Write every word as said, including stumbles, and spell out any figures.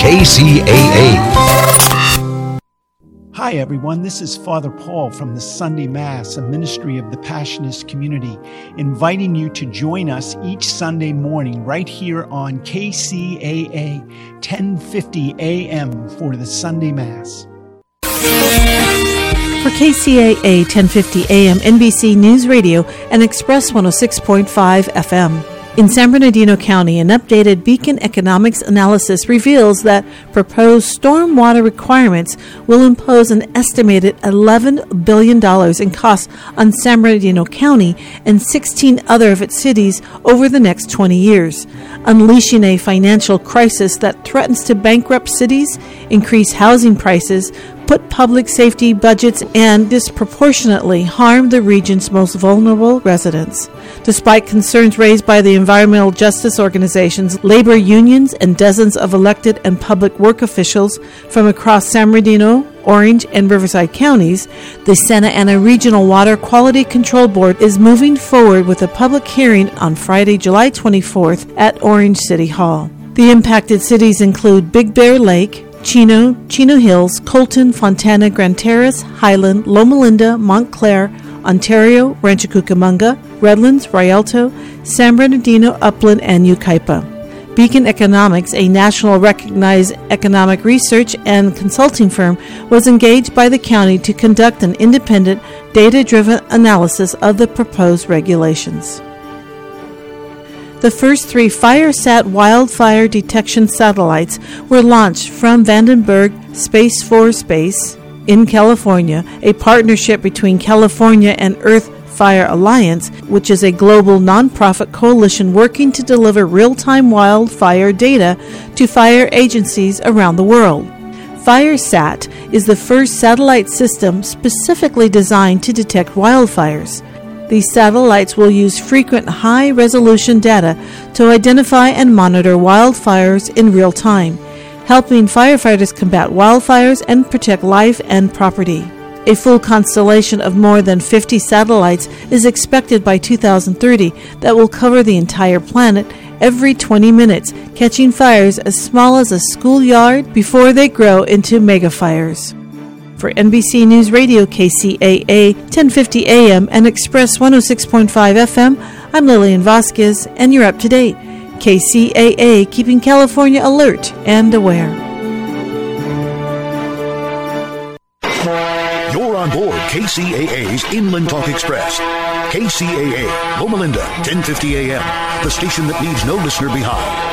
K C A A. Hi, everyone. This is Father Paul from the Sunday Mass, a ministry of the Passionist community, inviting you to join us each Sunday morning right here on K C A A, ten fifty A M for the Sunday Mass. For K C A A ten fifty A M, N B C News Radio, and Express one oh six point five F M. In San Bernardino County, an updated Beacon Economics analysis reveals that proposed stormwater requirements will impose an estimated eleven billion dollars in costs on San Bernardino County and sixteen other of its cities over the next twenty years, unleashing a financial crisis that threatens to bankrupt cities, increase housing prices, put public safety budgets, and disproportionately harm the region's most vulnerable residents. Despite concerns raised by the environmental justice organizations, labor unions, and dozens of elected and public work officials from across San Bernardino, Orange, and Riverside counties, the Santa Ana Regional Water Quality Control Board is moving forward with a public hearing on Friday, July twenty-fourth at Orange City Hall. The impacted cities include Big Bear Lake, Chino, Chino Hills, Colton, Fontana, Grand Terrace, Highland, Loma Linda, Montclair, Ontario, Rancho Cucamonga, Redlands, Rialto, San Bernardino, Upland, and Yucaipa. Beacon Economics, a national recognized economic research and consulting firm, was engaged by the county to conduct an independent, data-driven analysis of the proposed regulations. The first three FireSat wildfire detection satellites were launched from Vandenberg Space Force Base in California, a partnership between California and Earth Fire Alliance, which is a global nonprofit coalition working to deliver real-time wildfire data to fire agencies around the world. FireSat is the first satellite system specifically designed to detect wildfires. These satellites will use frequent high-resolution data to identify and monitor wildfires in real time, helping firefighters combat wildfires and protect life and property. A full constellation of more than fifty satellites is expected by two thousand thirty that will cover the entire planet every twenty minutes, catching fires as small as a schoolyard before they grow into megafires. For N B C News Radio, K C A A, ten fifty A M, and Express one oh six point five F M, I'm Lillian Vasquez, and you're up to date. K C A A, keeping California alert and aware. You're on board K C A A's Inland Talk Express. K C A A, Loma Linda, ten fifty A M, the station that leaves no listener behind.